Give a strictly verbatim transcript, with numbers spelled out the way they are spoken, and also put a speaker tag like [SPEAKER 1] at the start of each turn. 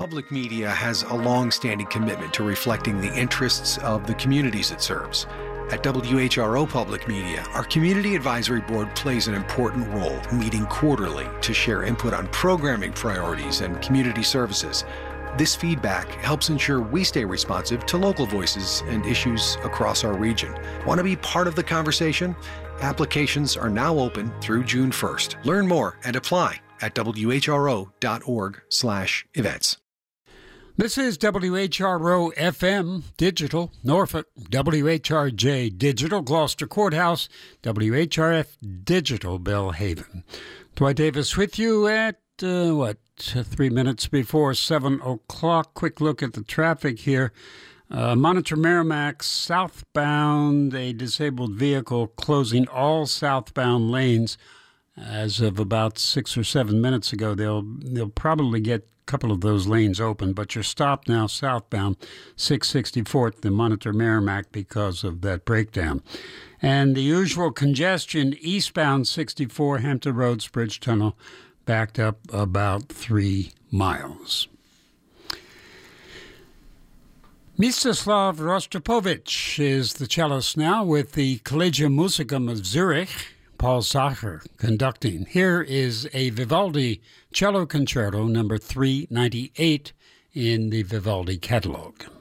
[SPEAKER 1] Public media has a long-standing commitment to reflecting the interests of the communities it serves. At W H R O Public Media, our Community Advisory Board plays an important role, meeting quarterly to share input on programming priorities and community services. This feedback helps ensure we stay responsive to local voices and issues across our region. Want to be part of the conversation? Applications are now open through June first. Learn more and apply at W H R O dot org slash events.
[SPEAKER 2] This is W H R O F M Digital, Norfolk, W H R J Digital, Gloucester Courthouse, W H R F Digital, Belhaven. Dwight Davis with you at, uh, what, three minutes before seven o'clock. Quick look at the traffic here. Uh, Monitor Merrimack southbound, a disabled vehicle closing all southbound lanes. As of about six or seven minutes ago, they'll they'll probably get a couple of those lanes open, but you're stopped now southbound six sixty-fourth to Monitor Merrimack because of that breakdown. And the usual congestion eastbound sixty-four Hampton Roads Bridge Tunnel backed up about three miles. Mstislav Rostropovich is the cellist now with the Collegium Musicum of Zurich. Paul Sacher conducting. Here is a Vivaldi cello concerto number three ninety-eight in the Vivaldi catalog.